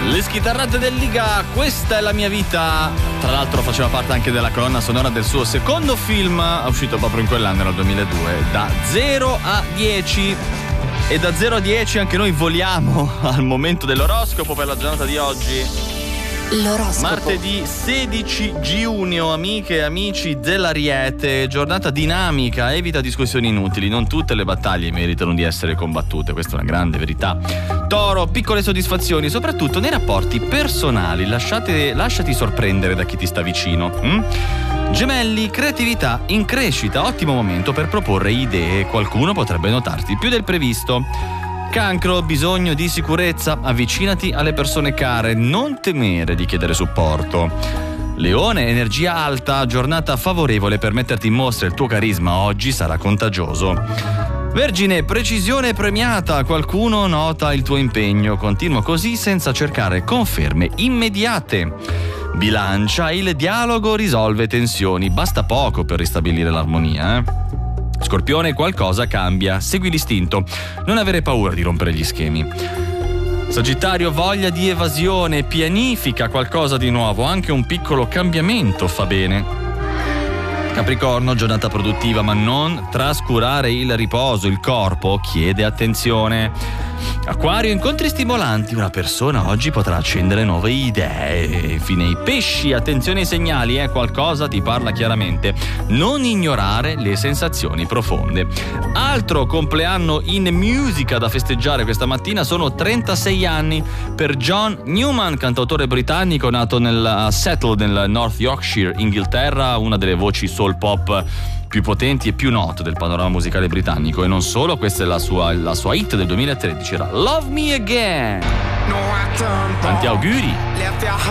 Le schitarrate del Liga, questa è la mia vita. Tra l'altro faceva parte anche della colonna sonora del suo secondo film, uscito proprio in quell'anno, nel 2002, da 0 a 10. E da 0 a 10 anche noi voliamo al momento dell'oroscopo per la giornata di oggi. L'oroscopo. Martedì 16 giugno, amiche e amici dell'Ariete, giornata dinamica, evita discussioni inutili, non tutte le battaglie meritano di essere combattute, questa è una grande verità. Toro, piccole soddisfazioni, soprattutto nei rapporti personali, lasciati sorprendere da chi ti sta vicino. Gemelli, creatività in crescita, ottimo momento per proporre idee, qualcuno potrebbe notarti più del previsto. Cancro, bisogno di sicurezza, avvicinati alle persone care, non temere di chiedere supporto. Leone, energia alta, giornata favorevole per metterti in mostra il tuo carisma, oggi sarà contagioso. Vergine, precisione premiata, qualcuno nota il tuo impegno, continua così senza cercare conferme immediate. Bilancia, il dialogo risolve tensioni, basta poco per ristabilire l'armonia, Scorpione, qualcosa cambia, segui l'istinto, non avere paura di rompere gli schemi. Sagittario, voglia di evasione, pianifica qualcosa di nuovo, anche un piccolo cambiamento fa bene. Capricorno, giornata produttiva, ma non trascurare il riposo, il corpo chiede attenzione. Acquario, incontri stimolanti, una persona oggi potrà accendere nuove idee. Infine i pesci, attenzione ai segnali, qualcosa ti parla chiaramente, non ignorare le sensazioni profonde. Altro compleanno in musica da festeggiare questa mattina, sono 36 anni per John Newman, cantautore britannico nato nel Settle, nel North Yorkshire, Inghilterra, una delle voci soul pop più potenti e più note del panorama musicale britannico. E non solo, questa è la sua hit del 2013, era Love Me Again. Tanti auguri.